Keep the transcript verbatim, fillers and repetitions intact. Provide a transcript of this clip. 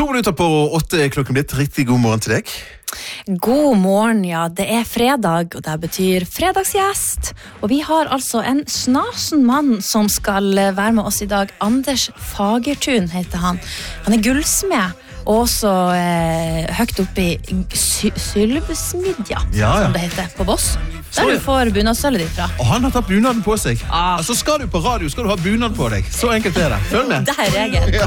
To minutter på åtte klokken blitt. Riktig god morgen til deg. God morgen, ja. Det er fredag, og det betyr fredagsgjest. Og vi har altså en snasen mann som skal være med oss i dag. Anders Fagertun heter han. Han er gullsmed, og også eh, høyt oppe i sy Sylvesmidja, Ja, ja. som det heter, på Voss. Der du får bunadsølvet ditt fra. Og han har tatt bunaden på seg. Ah. Altså, skal du på radio, skal du ha bunad på deg. Så enkelt er det. Følg med. Det er regel.